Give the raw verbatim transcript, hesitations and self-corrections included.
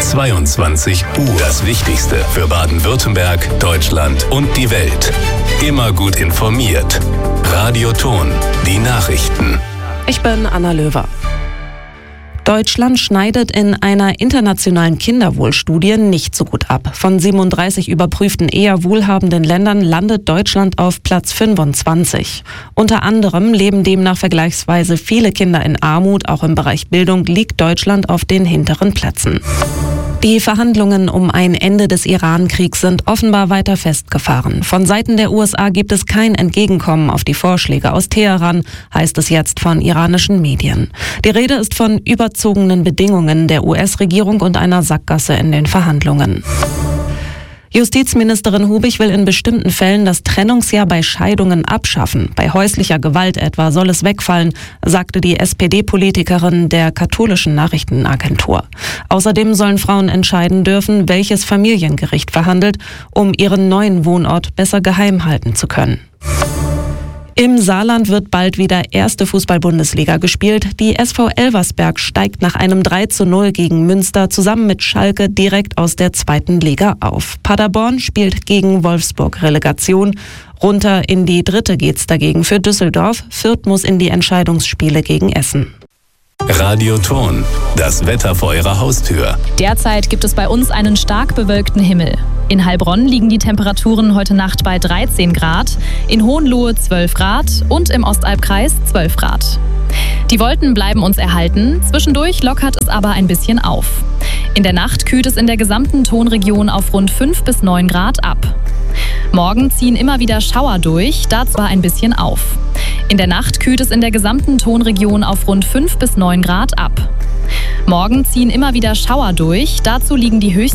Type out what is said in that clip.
zweiundzwanzig Uhr. Das Wichtigste für Baden-Württemberg, Deutschland und die Welt. Immer gut informiert. Radio Thon, die Nachrichten. Ich bin Anna Löwer. Deutschland schneidet in einer internationalen Kinderwohlstudie nicht so gut ab. Von siebenunddreißig überprüften eher wohlhabenden Ländern landet Deutschland auf Platz fünfundzwanzig. Unter anderem leben demnach vergleichsweise viele Kinder in Armut. Auch im Bereich Bildung liegt Deutschland auf den hinteren Plätzen. Die Verhandlungen um ein Ende des Iran-Kriegs sind offenbar weiter festgefahren. Von Seiten der U S A gibt es kein Entgegenkommen auf die Vorschläge aus Teheran, heißt es jetzt von iranischen Medien. Die Rede ist von überzogenen Bedingungen der U S-Regierung und einer Sackgasse in den Verhandlungen. Justizministerin Hubig will in bestimmten Fällen das Trennungsjahr bei Scheidungen abschaffen. Bei häuslicher Gewalt etwa soll es wegfallen, sagte die S P D-Politikerin der katholischen Nachrichtenagentur. Außerdem sollen Frauen entscheiden dürfen, welches Familiengericht verhandelt, um ihren neuen Wohnort besser geheim halten zu können. Im Saarland wird bald wieder erste Fußball-Bundesliga gespielt. Die S V Elversberg steigt nach einem drei zu null gegen Münster zusammen mit Schalke direkt aus der zweiten Liga auf. Paderborn spielt gegen Wolfsburg Relegation. Runter in die dritte geht's dagegen für Düsseldorf. Fürth muss in die Entscheidungsspiele gegen Essen. Radio Thon, das Wetter vor Ihrer Haustür. Derzeit gibt es bei uns einen stark bewölkten Himmel. In Heilbronn liegen die Temperaturen heute Nacht bei dreizehn Grad, in Hohenlohe zwölf Grad und im Ostalbkreis zwölf Grad. Die Wolken bleiben uns erhalten, zwischendurch lockert es aber ein bisschen auf. In der Nacht kühlt es in der gesamten Thonregion auf rund fünf bis neun Grad ab. Morgen ziehen immer wieder Schauer durch, dazu aber ein bisschen auf. In der Nacht kühlt es in der gesamten Thonregion auf rund fünf bis neun Grad ab. Morgen ziehen immer wieder Schauer durch, dazu liegen die höchsten